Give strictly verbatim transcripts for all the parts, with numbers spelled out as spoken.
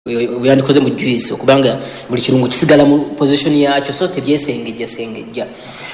yandikoze mu juice okubanga buli kirungo kisigala mu position yakyo so tebyesengejja sengejja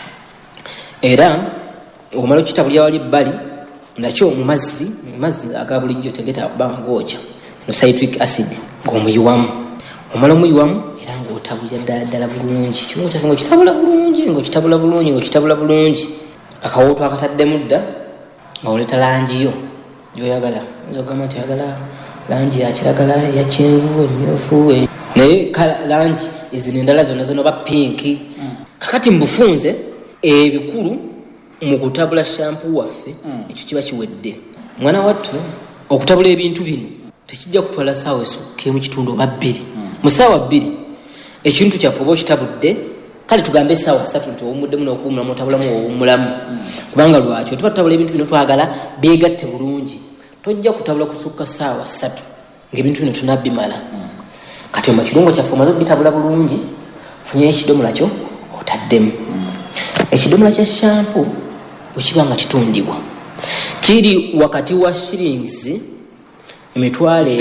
era omalo kitabulya wali bali nakyo mu mazzi mu mazzi agabulijjo tegeta bangocha no citric acid ng'omuyuwamu omala omuyuwamu era ng'otabulya ddala bulungi kirungo kyafe ng'okitabula bulungi ng'okitabula bulungi ng'okitabula bulungi akawooto akataddemu dda ng'oleta langi yo gyoyagala nzogamba nti oyagala langi ya kiragala ya kyenvu emmyufu naye langi ezino endala zonna zonna oba pinki kakati mbufunze ebikulu mu kutabula shampoo waffe ekyo kiba kiwedde mwana wattu okutabula ebintu bino tekijja kutwala ssaawa esukke mu kitundu oba bbiri mu ssaawa bbiri ekintu kyaffe oba okitabudde kale tugambe essaawa ssatu nti owumuddemu n'okuwumulamu otabulamu owumulamu kubanga lwaki otuba tutabula ebintu bino twagala beegatte bulungi tojja kutabula kusukka ssaawa ssatu ng'ebintu bino tunabbimala kati mu kirungo kyaffe omaze okubitabula bulungi funyayo ekidomola kyo otaddemu ekidomola kya shampoo bwekiba nga kitundibwa kiri wakati wa shillings emitwale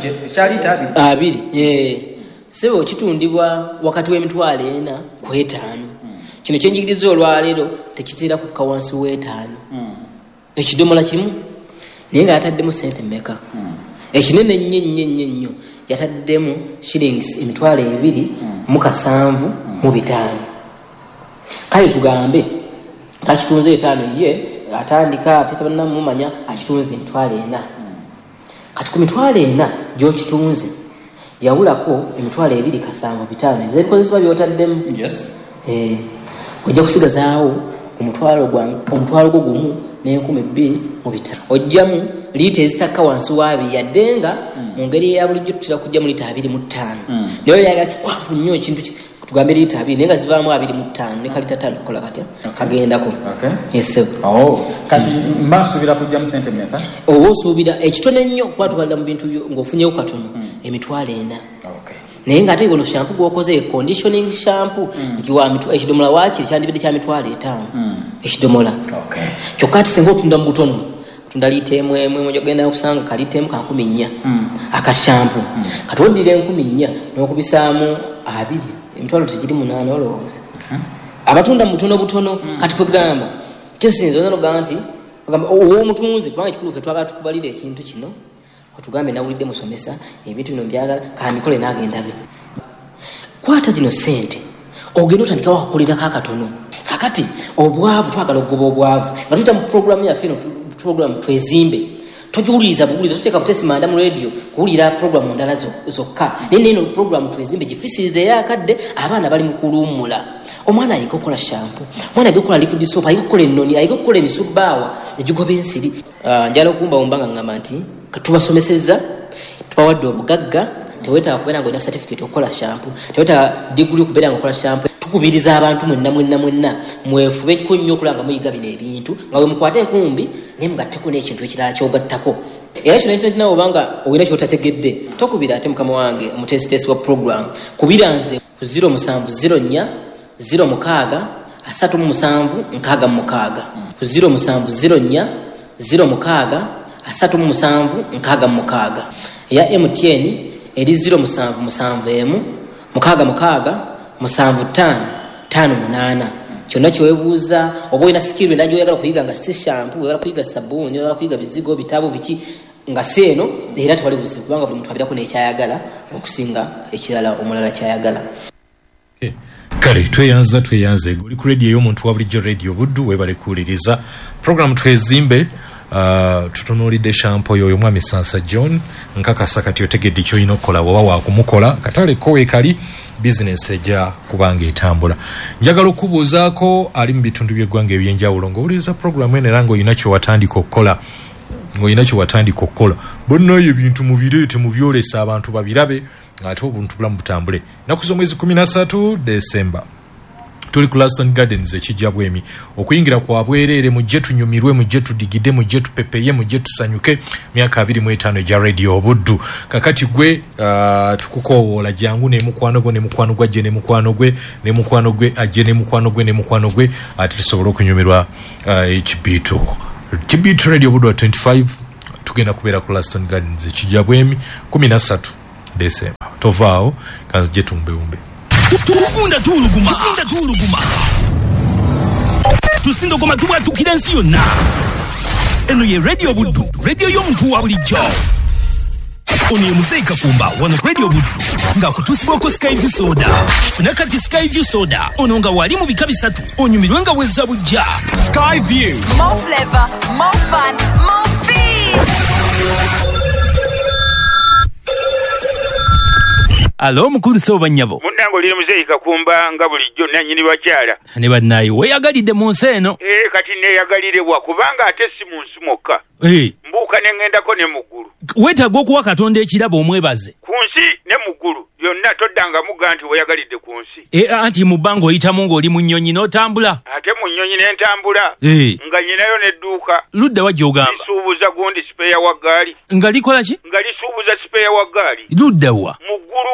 abiri sebo kitundibwa wakati w'emitwale ena ku etaano kino kyenjigiriza olwaleero tekiteera kukka wansi w'etaano ekidomola kimu naye nga yataddemu sente mmeka ekinene nnyo nnyo nnyo nnyo yataddemu shillings emitwalo ebiri mu kasanvu mu bitaano kale tugambe takitunze etaano ye atandika ate tabannamumanya akitunze emitwalo ena kati ku mitwalo ena gy'okitunze yawulako emitwalo ebiri kasanvu bitaano ezebikozesebwa byotaddemu eh, ojja kusigazaawo omutwalo omutwalo gwo gumu n'enkumi bbiri mu bitano ojjamu liita ezitakka wansi w'abiri yadde nga mu ngeri eya bulijjo tutera kujja mu liita abiri mu ttaano naye oyagala kikwafu nnyo ekintu tugambe liita abiri naye nga zivaamu abiri mu ttaano ne kalita ttaano tukola katya kagendako kati mba nsuubira kujjamu sente mmeka oba osuubira ekitone ennyo kuba tubalira mu bintu ng'ofunyewo katono emitwalo ena naye ng'ate gono shampoo gw'okoze conditioning shampoo nti wa ekidomola waakiri kyandibadde kya mitwalo etaano ekidomola kyokka ati singa otunda mu butono otunda liita emu emu emu gyogenda okusanga kaliita emu ka nkumi nnya akashampoo kati oddira enkumi nnya n'okubisaamu abiri emitwalo tegiri munaana olowooza abatunda mu butono butono kati kwegamba kyosinza oza nogamba nti ow'omutunzi kubanga ekikulu ffe twagala tukubalira ekintu kino otugambe nawulidde musomesa ebintu bino byagala kamikole n'agendabe kwata gino sente ogenda otandika wakakolirako akatono kakati obwavu twagala okugoba obwavu nga tuyita mu puroguramu yaffe eno puroguramu twezimbe togiwuliriza buwuliza toteeka butesi manda mu radio kuwulira puroguramu ndala zokka naye neno puroguramu twezimbe gifisirize eyakadde abaana bali mu kulummula omwana ayika okukola shampo omwana ayika okukola liquid soap ayika okukola ennoni ayika okukola emisubbaawa egigoba ensiri njala okumbawumba nga ngamba nti tubasomeseza tubawadde obugagga tewetaaga kubeera nga olina certificate okukola shampoo tewetaaga diguli okubeera nga okola shampoo tukubiriza abantu mwenna mwenna mwenna mwefubeko nnyo okulaba nga muyiga bino ebintu nga we mukwate enkumbi naye mugatteko n'ekintu ekirala kyogattako era kino ekino kinawe obanga olina kyotategedde tokubira ate mukama wange omutesitesi wa program kubira nze ku ziro musanvu ziro nnya ziro mukaaga asatu mu musanvu nkaaga mu mukaaga ku ziro musanvu ziro nnya ziro mukaaga asatu mu musanvu nkaaga mu mukaaga eya M T N eri ziro musanvu musanvu emu mukaaga mukaaga musanvu ttaano ttaano munaana kyonna kyeweebuuza oba olina sikiri endala gyoyagala kuyiga nga si shampu oyagala kuyiga sabbuuni oyagala kuyiga bizigo bitabo biki nga si eno era tewali buzibu kubanga buli muntu abirako n'ekyayagala okusinga ekirala omulala kyayagala. Kale tweyanza tweyanze oli ku radio y'omuntu wa bulijjo radio Buddu webale kuwuliriza program twezimbe. Uh, tutunuulidde shampoo yoyo mwami Sansa John nkakasa kati otegedde ky'olina okukola bw'oba wakumukola katale ko weekali bizinesi ejja kubanga etambula. Njagala okubuuzaako ali mu bitundu by'eggwanga ebyenjawulo ng'owuliriza puroguramu eno era ng'olina kye watandika okukola ng'olina kye watandika okukola bannayo ebintu mubireete mubyolesa abantu babirabe ng'ate obuntu bulamu butambule. Nnaku z'omwezi kumi na ssatu Desemba tuli ku Laston Gardens ekijja bwemi okuyingira kwa bwerere mujje tunyumirwe mujje tudigide mujje tupepeye mujje tusanyuke myaka abiri mu etaano ja radio Buddu kakati gwe uh, tukukowoola jangu ne mukwano gwe ne mukwano gwa je ne mukwano gwe ne mukwano gwe aje ne mukwano gwe ne mukwano gwe ati tusobola okunyumirwa uh, H B two H B two radio Buddu twenty-five tugenda kubeera ku Laston Gardens ekijja bwemi kumi na ssatu December. Tovao kanzije tumbeumbe. Tukunda tuluguma. Tukunda tuluguma. Tusindo koma tuwa tukirensi yonna. Eno ye radio Buddu. Radio y'omuntu wa bulijjo. Ono ye Muzeeyi Kakumba wano Radio Buddu nga kutusibwako Skyview Soda. Funa kati Skyview Soda ono nga wali mu bika bisatu onyumirwe nga wezza bujja. Skyview. More flavor, more fun, more speed. Alo mukulu soba nyabo. Mundango liri Muzeeyi Kakumba nga bulijjo nanyini bakyala. Ne bannayi weyagalidde mu nsi eno. Eh kati neyagaliribwa kubanga ate si mu nsi mokka. Eh. Mbuuka ne ŋŋendako ne mu ggulu. Weetaaga okuwa Katonda ekirabo omwebaze. Ku nsi ne mu ggulu byonna toddanga mugga nti weyagalidde ku nsi. Eh anti mu bbanga oyitamu ng'oli mu nnyonyi n'otambula. Ate mu nnyonyi ne ntambula. Eh. Nga nyinayo n'edduuka. Ludda wa gy'ogamba? Lisuubuza gundi sipeya wa ggaali. Nga likola ki? Nga lisuubuza sipeya wa ggaali. Ludda wa? Mu ggulu.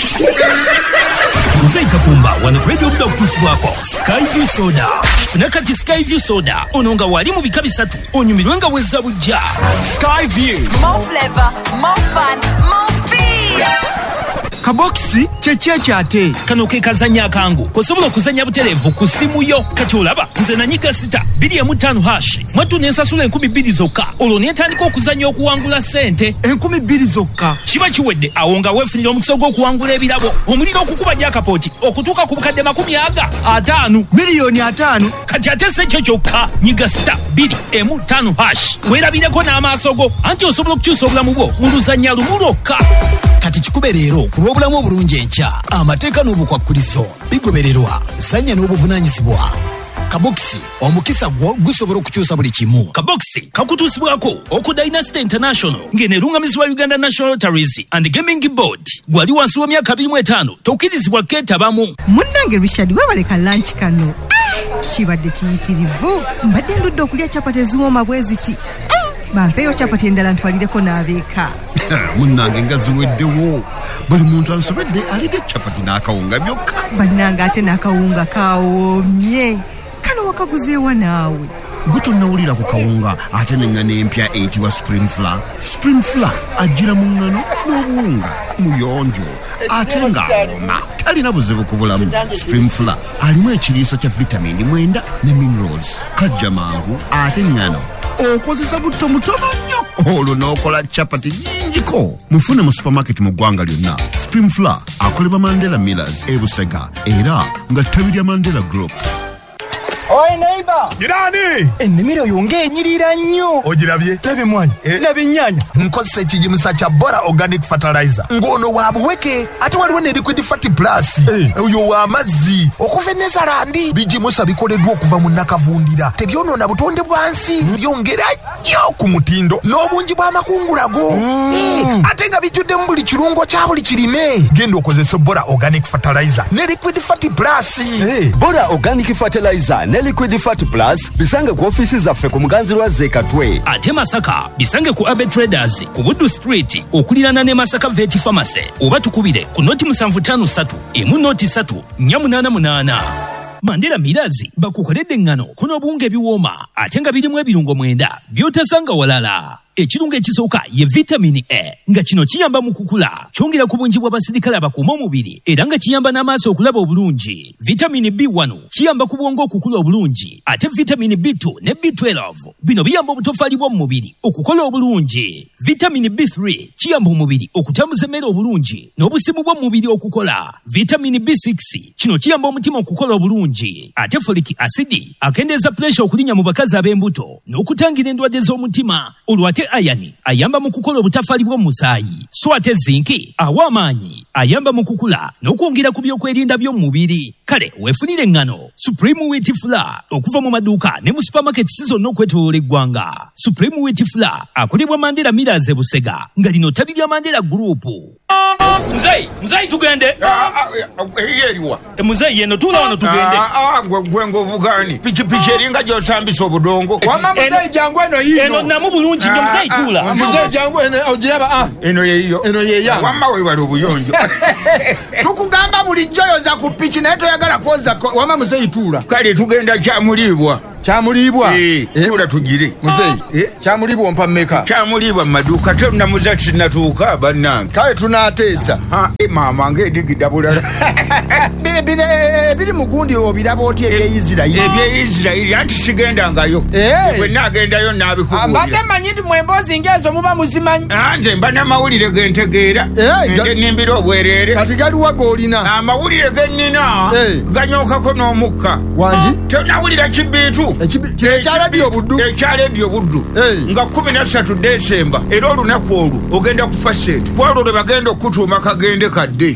Muzeeyi Kakumba wano Radio Buddu okutusibwako Skyview Soda. Funa kati Skyview Soda ono nga wali mu bika bisatu onyumirwe nga wezza bujja. Skyview. More flavor, more fun, more speed. Kaboxi checheche ate kano ke kazanya akangu kosobola okuzanya buterevu ku simu yo kati olaba nze nanyiga sita bbiri emu ttaano hash mwattu nensasula enkumi bbiri zokka olwo netandika okuzanya okuwangula ssente enkumi bbiri zokka kiba kiwedde awo nga weefunira omukisa gw'okuwangula ebirabo omuliro okukuba jakapooti okutuuka ku bukadde makumi aga ataano miliyoni ataano kati ate si ekyo kyokka nyiga sita bbiri emu ttaano hash weerabireko n'amaaso go anti osobola okukyusa obulamu bwo mu luzannya lumu lwokka. Kati kikube leero ku lw'obulamu obulungi enkya amateeka n'obukwakkulizo bigobererwa zanya n'obuvunaanyizibwa. Kabokisi omukisa gwo gusobola okukyusa buli kimu. Kabokisi kakutuusibwako oku Dynasty International ng'eneerungamizibwa Uganda National Lotteries and Gaming Board. Gwali wansi w'emyaka abiri mu etaano tokkirizibwa keetabamu. Munnange Richard weebaleka lanchi kano kibadde kiyitirivu mbadde ndudde okulya capati eziwooma bwe ziti bampeeyo capati endala ntwalireko n'abeeka. Munnange nga ziweddewo buli muntu ansobedde alidde capati n'akawunga byokka. Bannange ate n'akawunga kawoomye kano wakaguzeewa naawe. Gwe tonnawulira ku kawunga ate n'eŋŋano empya eyitibwa spring flour. Spring flour ajjira mu ŋŋano n'obuwunga muyonjo ate ng'awoma talina buzibu ku bulamu. Spring flour alimu ekiriisa kya vitamini mwenda ne minerals kajja mangu ate ŋŋano okozesa butto mutono nnyo olwo n'okola capati nnyingiko. Mufune mu supermarket mu ggwanga lyonna. Spring flour akolebwa Mandela Millers e Busega era nga ttabi lya Mandela Group. Oi neighbor. Jirani. Ennimiro yonge enyirira nnyo. Ogirabye? Labe mwanya. Eh? Labe nnyaanya. Nkozesa ekigimusa kya Bora Organic Fertilizer. Ngono wa buweke ate waliwo ne Liquid Fat Plus. Oyo wa mazzi. Okuva Nezalandi. Bigimusa bikoleddwa okuva mu nakavundira. Tebyonoona butonde bwansi. Byongera nnyo ku mutindo n'obungi bw'amakungulago. Mm. Ate nga bijjudde mu buli kirungo kya buli kirime. Genda okozesa Bora Organic Fertilizer ne Liquid Fat Plus. Hey, Bora Organic Fertilizer ne Liquid Fat Plus bisange ku ofisi zaffe ku Muganzirwa Zekatwe. Ate Masaka bisange ku Abe Traders ku Buddu Street okulirana ne Masaka Vet Pharmacy oba tukubire ku noti musanvu ttaano ssatu emu noti ssatu nnya munaana munaana. Mandela Mirazi bakukoledde eŋŋano kuno obuwunga ebiwooma ate nga birimu ebirungo mwenda by'otasanga walala. Ekirungo ekisooka ye vitamini A nga kino kiyamba mu kukula kyongera ku bungi bw'abasirikale abakuuma omubiri era nga kiyamba n'amaaso okulaba obulungi. Vitamini B one kiyamba ku bwongo okukula obulungi ate vitamini B two ne B twelve bino biyamba obutofaali bw'omu mubiri okukola obulungi. Vitamini B three kiyamba omubiri okutambuza emmere obulungi n'obusimu bw'omu mubiri okukola. Vitamini B six kino kiyamba omutima okukola obulungi ate folic acid akendeeza pressure okulinnya mu bakazi ab'embuto n'okutangira endwadde z'omutima. Olwo ate ayani ayamba mu kukola obutafaali bw'omusaayi so ate zinki awa amaanyi ayamba mu kukula n'okwongera ku byokwerinda by'omu mubiri. Kale weefunire eŋŋano Supreme Wheat Flour okuva mu maduuka ne mu supermarkets zonna okwetooloola eggwanga. Supreme Wheat Flour akolebwa Mandela Millers e Busega nga lino ttabi lya Mandela Group. Muzeeyi, muzeeyi tugende. Eriwa. Muzeeyi eno tuula wano tugende. Ah, gwe ngovugaani. Pikipiki eringa gy'osambisa obudongo. Wama muzeeyi jangu eno yiino. Eno namu bulungi nyo muzeeyi tuula. Muzeeyi jangu eno ogiraba ah. Eno yeeyo. Eno yeeya. Wamma weebala obuyonjo. Tukugamba bulijjo yoza ku piki naye toyagala kwoza wama muzeeyi tuula. Kale tugenda kyamuliibwa. Kyamulibwa. Eh, tula tugire. Muzeyi. Kyamulibwa ompa mmeka. Kyamulibwa maduka tuna muzachi natuka banange. Kale tunateesa. Ha, e mama ngedigida bulala. Bire biri mugundi obirabo oti ebye Israeli. Ebye Israeli anti sigenda ngayo. Eh. Bwe nagenda yo nabikubulira. Ambade manyiti mwembozi ngezo muba muzimanyi. Anje mbana mawulire gentegeera. Nge nimbira obwerere. Kati gali wagolina. Amawulire gennina. Ganyokako n'omukka. Wanji? Tonawulira kibitu. Ekya radio buddu. Ekya radio buddu. Nga kumi na ssatu Desemba era olunaku olwo ogenda kufa sente. Kwolwo lwe bagenda okutuuma kagende kadde.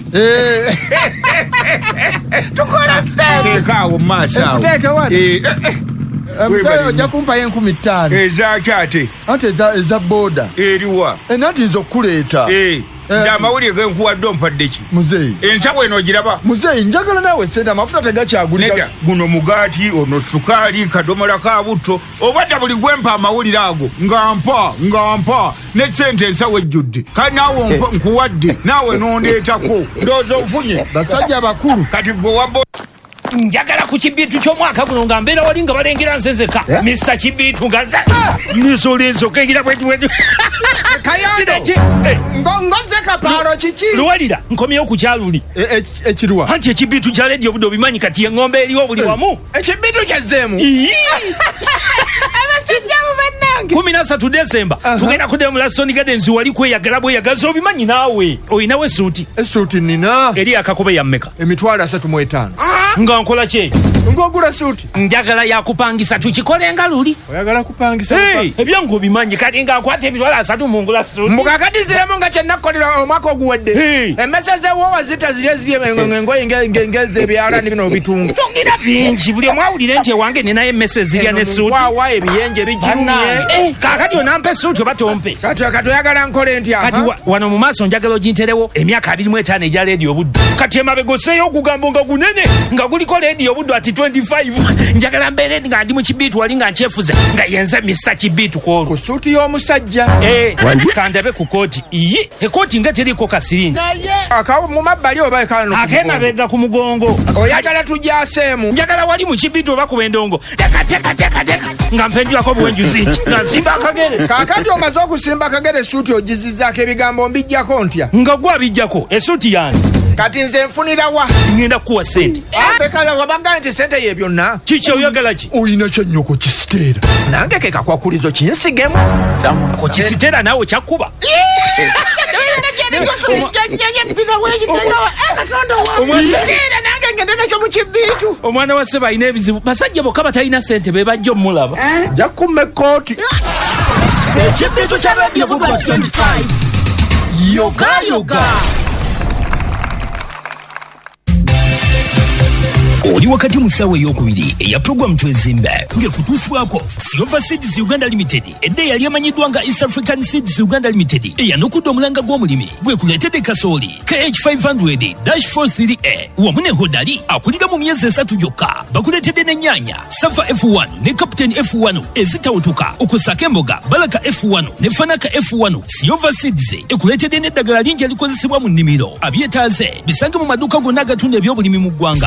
Tukola sente. Teekaawo mu maaso awo. Teeke wali. Muzeyi ojja kumpa enkumi ttaano. Ezaki ate? Ate eza boda. Eriwa? Nati nza okuleeta. Amawulire genkuwadde ompadde ki? Muzeyi. Ensawo eno ogiraba? Muzeyi njagala naawe sente amafuta tegakyagulika. Nedda guno mugaati ono sukaali kadomola ka butto obadde buli gwempa amawulire ago nga mpa nga mpa ne sente ensawo ejjudde kale naawe nkuwadde naawe n'ondeetako ndowooza ofunye basajja bakulu kati gwe wabbo njagala ku kibitu ky'omwaka guno nga mbeera wali nga balengera nsezeka misa kibitu nga nze nisula ensoka engira bwetibwetu Kayando ngoze kapaalo kiki luwalira nkomyewo ku kyaluli ekiruwa anti ekibitu kya ledio budde obimanyi kati engombe eriwo buli wamu ekibitu kyazzeemu abasajja bannange kumi na ssatu Desemba tugenda kudda mu Laston Gardens wali kweyagala bweyagaza obimanyi naawe oyinawo essuuti essuuti nina eri akakobe ya mmeka emitwalo asatu mu etaano nga nkola ki ng'ogula suuti njagala yakupangisa tukikole nga luli oyagala kupangisa ebyange obimanyi kati nga nkwata emitwalo asatu mu ngula suuti mukakadiziremu nga kyennakolera omwaka oguwedde emmese zewoowa zitazirye ziri engoye ng'ezebyalani bino obitunga tugira bingi buli omwawulire nti ewange ninayo emmese zirya n'essuuti wawa ebiyenje bijirumye kaakati onampa essuuti oba tompe kati kati oyagala nkole ntya kati wano mu maaso njagala oginterewo emyaka abiri mu etaano egya leediyo buddu kati emabega osseeyo okugambo nga gunene nga guliko leediyo buddu ati twenty-five njagala mbeere nga ndi mu kibiitu wali nga nkyefuze nga yenze misa kibiitu kwolwo ku suuti y'omusajja kandabe ku kooti iye ekooti nga teriiko kasirini akawo mu mabbali oba ekano akemabega ku mugongo oyagala tujaseemu njagala wali mu kibiitu oba ku bendongo tekatekateka nga mpendwako buwenjuzi nti nga nsimba akagere kaakati omaze okusimba akagere esuuti ogizizaako ebigambo mbijjako ntya nga gwe abijjako esuuti yange kati nze nfunira wa ngenda kuwa sente ekala wabaga nti sente ye byonna kiki oyagala ki oyina kyennyoko kisiteera nange ke kakwakulizo kinsigemu ku kisiteera naawe kyakkuba omwana wa ssebe alina ebizibu basajja bokka batalina sente be bajja omulaba jakkumme ekooti ekibiitu kya radio budwa twenty-five yoga yoga oli wakati mu ssaawa ey'okubiri eya puroguramu twezimbe ng'ekutuusibwako Silver Seeds Uganda Limited edda eyali emanyiddwa nga East African Seeds Uganda Limited eyanukudde omulanga gw'omulimi bwekuleetedde kasooli K H five hundred dash forty-three A wamu ne hodali akulira mu myezi esatu gyokka bakuleetedde n'ennyaanya Safa F one ne Captain F one ezitawutuka okusaako emboga Baraka F one ne Fanaka F one. Silver Seeds ekuleetedde n'eddagala lingi erikozesebwa mu nnimiro abyetaaze bisange mu maduuka gonna agatunda ebyobulimi mu ggwanga.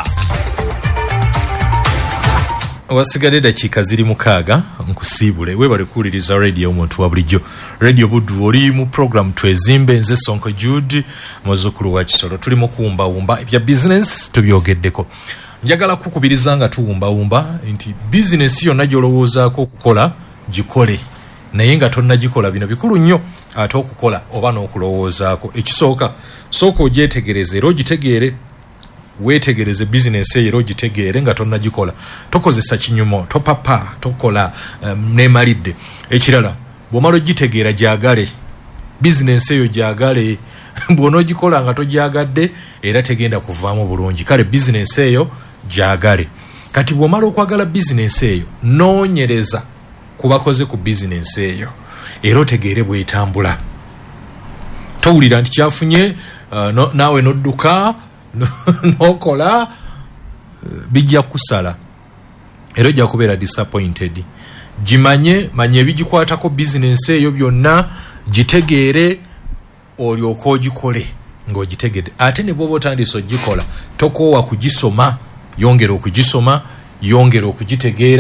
wasigadde dakiika ziri mukaaga nkusiibule webale kuwuliriza radio omuntu wa bulijjo radio buddu oli mu program twezimbe nze Sonko Jude muzzukulu wa Kisoro tuli mu kuwumbawumba ebya business tubyogeddeko njagala kukubiriza nga tuwumbawumba nti business yonna gy'olowoozaako okukola gikole naye nga tonnagikola bino bikulu nnyo ate okukola oba n'okulowoozaako ekisooka sooka ogyetegereze era ogitegeere wetegereze business eyo ogitegeere nga tonnagikola tokozesa kinyumo topapa tokola um, nemalidde ekirala bw'omala ogitegeera gyagale business eyo gyagale bw'onoogikola nga togyagadde era tegenda kuvaamu bulungi kale business eyo gyagale kati bw'omala okwagala business eyo noonyereza ku bakoze ku business eyo era otegeere bw'etambula towulira nti kyafunye uh, no, naawe nodduka nokola uh, bijja kusala era ojja kubeera disappointed gimanye manye ebigikwatako business eyo byonna gitegeere olyoka ogikole ng'ogitegedde ate ne bw'oba otandise ogikola tokoowa kugisoma yongera okugisoma yongera okugitegeera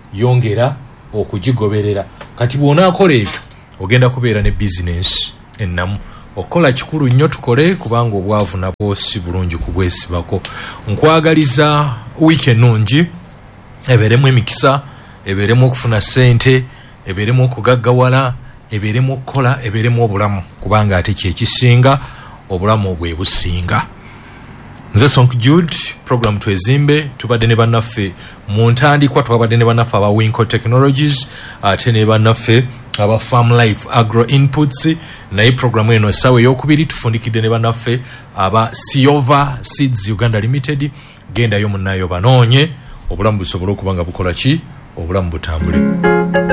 yongera okugigoberera. Kati bw'onaakola ebyo ogenda kubeera ne bizinesi ennamu. Okola kikulu nnyo tukole kubanga obwavu nabwo si bulungi kubwesibako. Nkwagaliza wiiki ennungi, ebeeremu emikisa, ebeeremu okufuna ssente, ebeeremu okugaggawala, ebeeremu okukola, ebeeremu obulamu kubanga ate kyekisinga, obulamu bwe businga. Nze Sonk Jude, program Twezimbe, tubadde ne bannaffe mu ntandikwa, twabadde ne bannaffe aba Winco Technologies, ate ne bannaffe aba Farm Life Agro Inputs, naye programu eno essaawa ey'okubiri tufundikidde ne bannaffe aba Siova Seeds Uganda Limited. Gendayo munnayo banoonye obulamu busobole okuba nga bukola ki, obulamu butambule.